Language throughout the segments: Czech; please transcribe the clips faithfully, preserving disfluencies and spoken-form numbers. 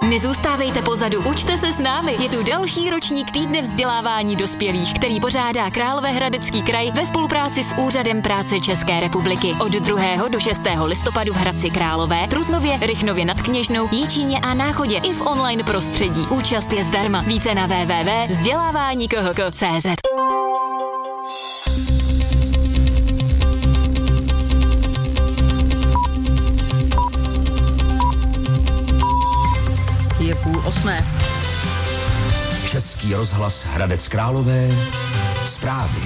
Nezůstávejte pozadu, učte se s námi. Je tu další ročník týdne vzdělávání dospělých, který pořádá Královéhradecký kraj ve spolupráci s Úřadem práce České republiky. Od druhého do šestého listopadu v Hradci Králové, Trutnově, Rychnově nad Kněžnou, Jíčíně a Náchodě i v online prostředí. Účast je zdarma. Více na w w w tečka vzdělávání k h k tečka c z. Je půl osmé. Český rozhlas Hradec Králové. Zprávy.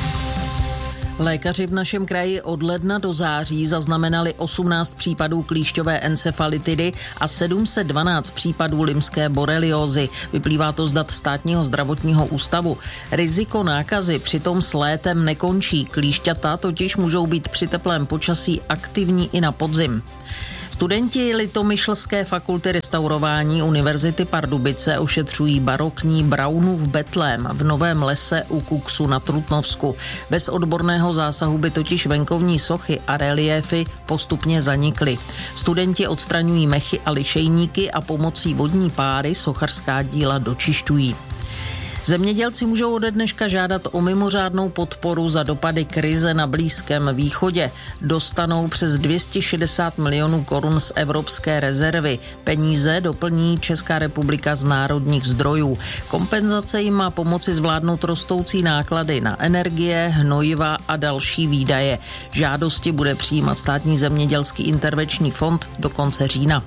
Lékaři v našem kraji od ledna do září zaznamenali osmnáct případů klíšťové encefalitidy a sedm set dvanáct případů lymské boreliózy. Vyplývá to z dat Státního zdravotního ústavu. Riziko nákazy přitom s létem nekončí. Klíšťata totiž můžou být při teplém počasí aktivní i na podzim. Studenti Litomyšlské fakulty restaurování Univerzity Pardubice ošetřují barokní Braunův betlém v Novém lese u Kuksu na Trutnovsku. Bez odborného zásahu by totiž venkovní sochy a reliéfy postupně zanikly. Studenti odstraňují mechy a lišejníky a pomocí vodní páry sochařská díla dočišťují. Zemědělci můžou ode dneška žádat o mimořádnou podporu za dopady krize na Blízkém východě. Dostanou přes dvě stě šedesát milionů korun z Evropské rezervy. Peníze doplní Česká republika z národních zdrojů. Kompenzace jim má pomoci zvládnout rostoucí náklady na energie, hnojiva a další výdaje. Žádosti bude přijímat Státní zemědělský intervenční fond do konce října.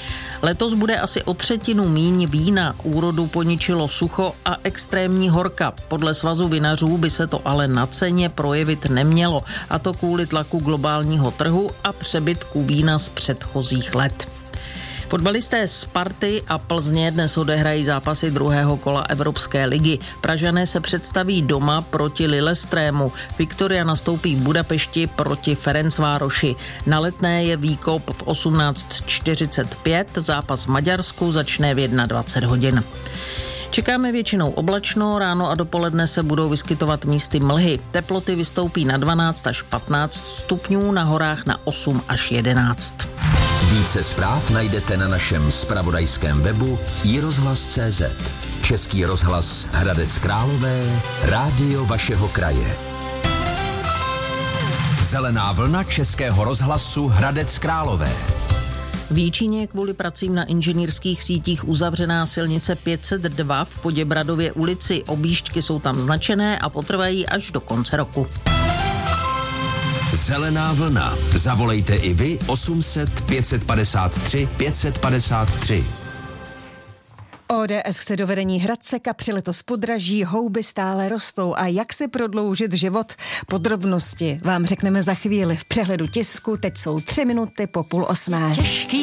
Letos bude asi o třetinu míň vína, úrodu poničilo sucho a extrémní horka. Podle Svazu vinařů by se to ale na ceně projevit nemělo, a to kvůli tlaku globálního trhu a přebytku vína z předchozích let. Fotbalisté Sparty a Plzně dnes odehrají zápasy druhého kola Evropské ligy. Pražané se představí doma proti Lillestrému. Viktoria nastoupí v Budapešti proti Ferencvároši. Na Letné je výkop v osmnáct čtyřicet pět, zápas v Maďarsku začne v dvacet jedna hodin. Čekáme většinou oblačno, ráno a dopoledne se budou vyskytovat místy mlhy. Teploty vystoupí na dvanáct až patnáct stupňů, na horách na osm až jedenáct. Více zpráv najdete na našem zpravodajském webu i rozhlas tečka cé zet. Český rozhlas Hradec Králové, rádio vašeho kraje. Zelená vlna Českého rozhlasu Hradec Králové. V Jíčíně je kvůli pracím na inženýrských sítích uzavřená silnice pět set dva v Poděbradově ulici. Objížďky jsou tam značené a potrvají až do konce roku. Zelená vlna. Zavolejte i vy osm set pět set padesát tři pět set padesát tři. O D S chce do vedení Hradce, kapři letos podraží, houby stále rostou a jak si prodloužit život? Podrobnosti vám řekneme za chvíli v přehledu tisku, teď jsou tři minuty po půl osmé.